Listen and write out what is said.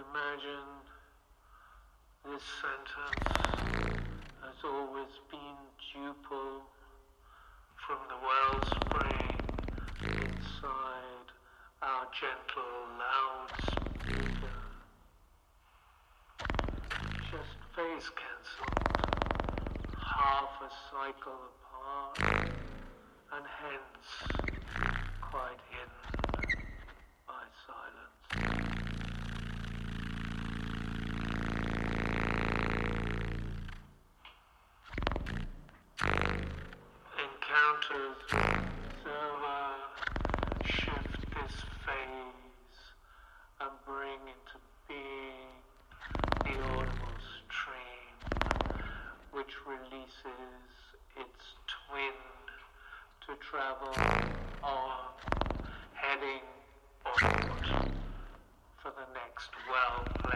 Imagine this sentence has always been duple from the wellspring inside our gentle loudspeaker. Just phase cancelled, half a cycle apart, and hence quite hidden by silence. Encounters observer shift this phase and bring into being the audible stream, which releases its twin to travel on, heading onward for the next well.